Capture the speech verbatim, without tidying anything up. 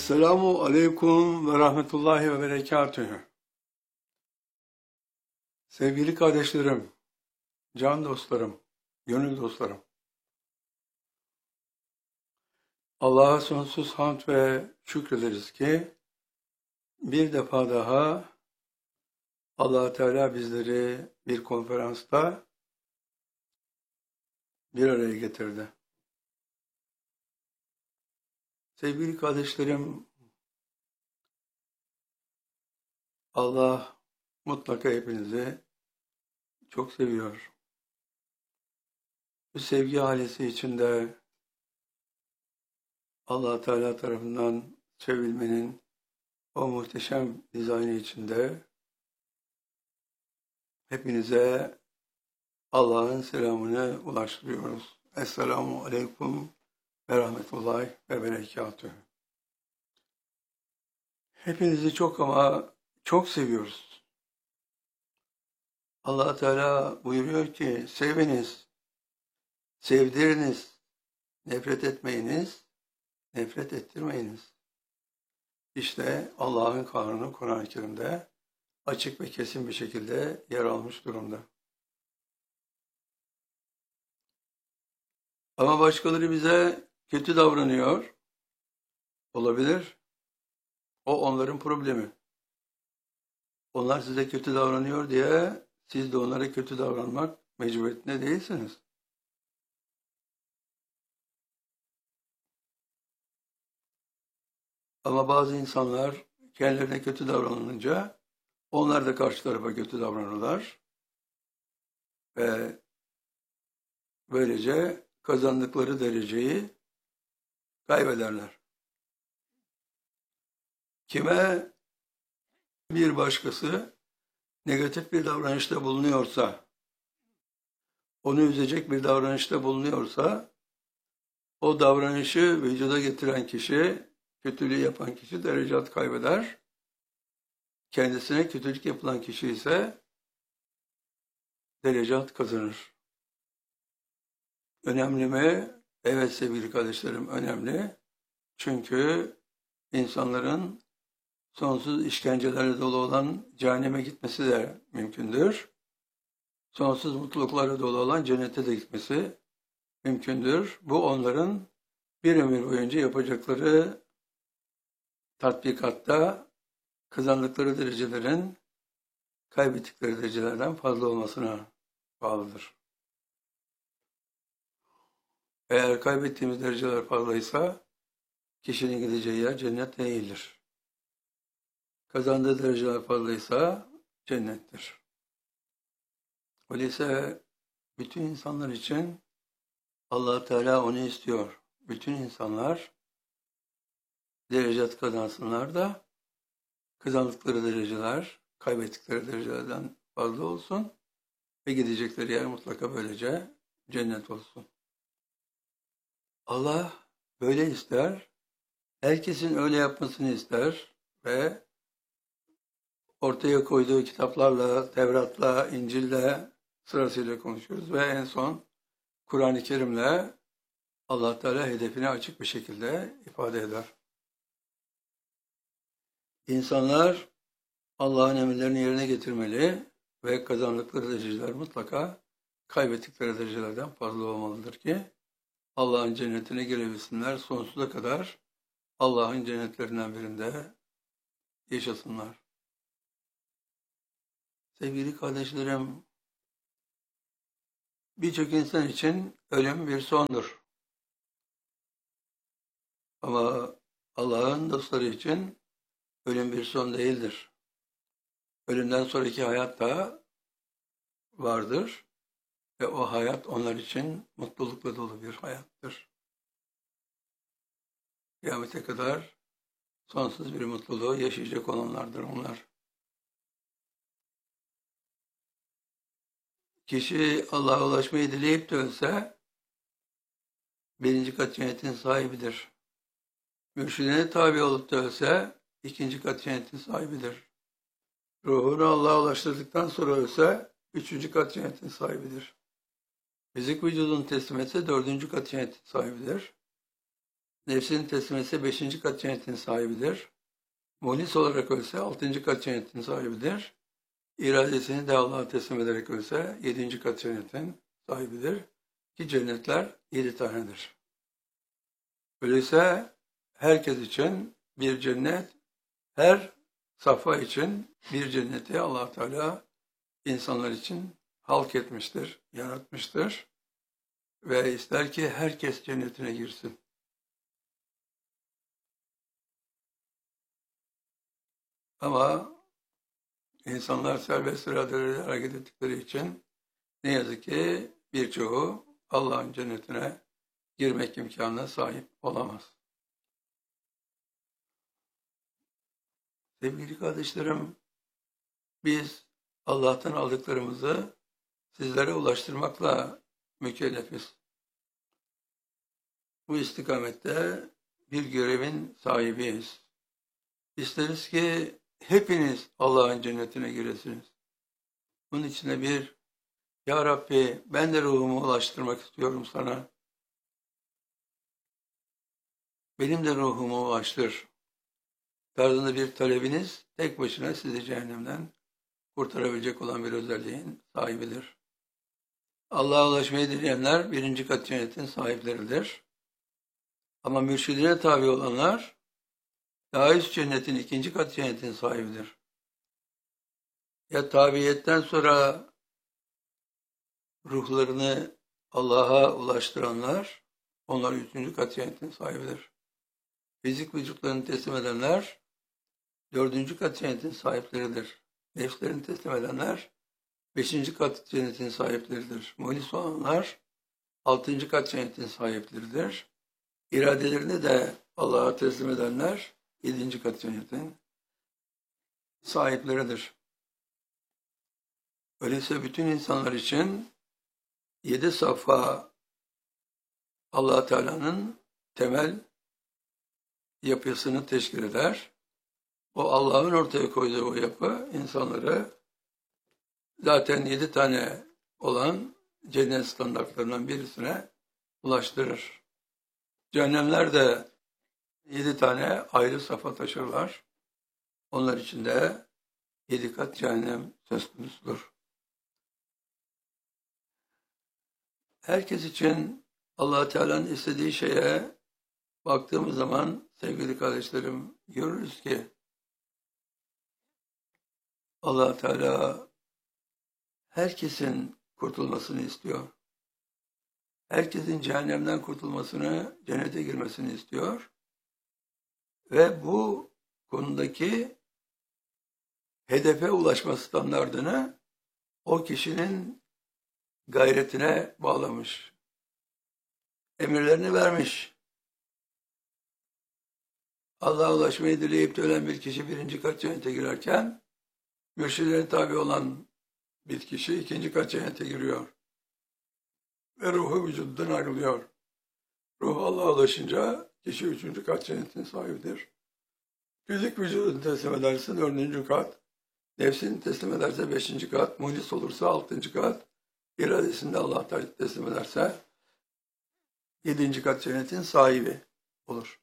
Selamu aleyküm ve rahmetullahi ve berekatühü. Sevgili kardeşlerim, can dostlarım, gönül dostlarım. Allah'a sonsuz hamd ve şükrederiz ki bir defa daha Allah Teala bizleri bir konferansta bir araya getirdi. Sevgili kardeşlerim, Allah mutlaka hepinizi çok seviyor. Bu sevgi ailesi içinde Allah Teala tarafından sevilmenin o muhteşem dizaynı içinde hepinize Allah'ın selamını ulaştırıyoruz. Esselamu aleyküm ve rahmetullahi ve berekatühü. Hepinizi çok ama çok seviyoruz. Allah Teala buyuruyor ki seviniz, sevdiriniz, nefret etmeyiniz, nefret ettirmeyiniz. İşte Allah'ın kanunu Kur'an-ı Kerim'de açık ve kesin bir şekilde yer almış durumda. Ama başkaları bize kötü davranıyor. Olabilir. O onların problemi. Onlar size kötü davranıyor diye siz de onlara kötü davranmak mecburiyetinde değilsiniz. Ama bazı insanlar kendilerine kötü davranılınca onlar da karşı tarafa kötü davranırlar. Ve böylece kazandıkları dereceyi kaybederler. Kime bir başkası negatif bir davranışta bulunuyorsa, onu üzecek bir davranışta bulunuyorsa, o davranışı vücuda getiren kişi, kötülüğü yapan kişi derecat kaybeder. Kendisine kötülük yapılan kişi ise derecat kazanır. Önemli mi? Evet sevgili kardeşlerim, önemli. Çünkü insanların sonsuz işkencelerle dolu olan cehenneme gitmesi de mümkündür. Sonsuz mutluluklarla dolu olan cennete de gitmesi mümkündür. Bu onların bir ömür boyunca yapacakları tatbikatta kazandıkları derecelerin kaybettikleri derecelerden fazla olmasına bağlıdır. Eğer kaybettiğimiz dereceler fazlaysa kişinin gideceği yer cennet değildir. Kazandığı dereceler fazlaysa cennettir. Öyleyse bütün insanlar için Allah Teala onu istiyor. Bütün insanlar derecat kazansınlar da kazandıkları dereceler kaybettikleri derecelerden fazla olsun ve gidecekleri yer mutlaka böylece cennet olsun. Allah böyle ister, herkesin öyle yapmasını ister ve ortaya koyduğu kitaplarla, Tevrat'la, İncil'le sırasıyla konuşuyoruz ve en son Kur'an-ı Kerim'le Allah Teala hedefini açık bir şekilde ifade eder. İnsanlar Allah'ın emirlerini yerine getirmeli ve kazandıkları dereceler mutlaka kaybettikleri derecelerden fazla olmalıdır ki Allah'ın cennetine girebilsinler, sonsuza kadar Allah'ın cennetlerinden birinde yaşasınlar. Sevgili kardeşlerim, birçok insan için ölüm bir sondur. Ama Allah'ın dostları için ölüm bir son değildir. Ölümden sonraki hayat da vardır ve o hayat onlar için mutlulukla dolu bir hayattır. Kıyamete kadar sonsuz bir mutluluğu yaşayacak olanlardır onlar. Kişi Allah'a ulaşmayı dileyip de ölse birinci kat cennetin sahibidir. Mürşidine tabi olup da ölse ikinci kat cennetin sahibidir. Ruhunu Allah'a ulaştırdıktan sonra ölse üçüncü kat cennetin sahibidir. Fizik vücudunu teslim etse dördüncü kat cennetin sahibidir. Nefsini teslim etse beşinci kat cennetin sahibidir. Muhlis olarak ölse altıncı kat cennetin sahibidir. İradesini de Allah'a teslim ederek ölse yedinci kat cennetin sahibidir. Ki cennetler yedi tanedir. Öyleyse herkes için bir cennet, her safha için bir cenneti Allah Teala insanlar için halk etmiştir, yaratmıştır ve ister ki herkes cennetine girsin. Ama insanlar serbest iradeleriyle hareket ettikleri için ne yazık ki birçoğu Allah'ın cennetine girmek imkanına sahip olamaz. Sevgili kardeşlerim, biz Allah'tan aldıklarımızı sizlere ulaştırmakla mükellefiz. Bu istikamette bir görevin sahibiyiz. İsteriz ki hepiniz Allah'ın cennetine giresiniz. Bunun için de bir, Ya Rabbi ben de ruhumu ulaştırmak istiyorum sana. Benim de ruhumu ulaştır tarzında bir talebiniz tek başına sizi cehennemden kurtarabilecek olan bir özelliğin sahibidir. Allah'a ulaşmayı dileyenler birinci kat cennetin sahipleridir. Ama mürşidine tabi olanlar daha üst cennetin ikinci kat cennetin sahibidir. Ya tabiyetten sonra ruhlarını Allah'a ulaştıranlar, onlar üçüncü kat cennetin sahibidir. Fizik vücutlarını teslim edenler, dördüncü kat cennetin sahipleridir. Nefslerini teslim edenler, beşinci kat cennetin sahipleridir. Muhlis olanlar, altıncı kat cennetin sahipleridir. İradelerini de Allah'a teslim edenler, yedinci kat cennetin sahipleridir. Öyleyse bütün insanlar için yedi safha Allah Teala'nın temel yapısını teşkil eder. O Allah'ın ortaya koyduğu o yapı insanları zaten yedi tane olan cennet standartlarından birisine ulaştırır. Cehennemler de yedi tane ayrı safha taşırlar. Onlar için de yedi kat cehennem söz konusudur. Herkes için Allah Teala'nın istediği şeye baktığımız zaman sevgili kardeşlerim görürüz ki Allah Teala herkesin kurtulmasını istiyor. Herkesin cehennemden kurtulmasını, cennete girmesini istiyor. Ve bu konudaki hedefe ulaşma standardını o kişinin gayretine bağlamış. Emirlerini vermiş. Allah'a ulaşmayı dileyip de ölen bir kişi birinci kat cennete girerken, mürşidine tabi olan bir kişi ikinci kat cennete giriyor. Ve ruhu vücudundan ayrılıyor. Ruh Allah'a ulaşınca kişi üçüncü kat cennetin sahibidir. Fizik vücudunu teslim ederse dördüncü kat, nefsini teslim ederse beşinci kat, muhlis olursa altıncı kat, iradesini de Allah'a teslim ederse yedinci kat cennetin sahibi olur.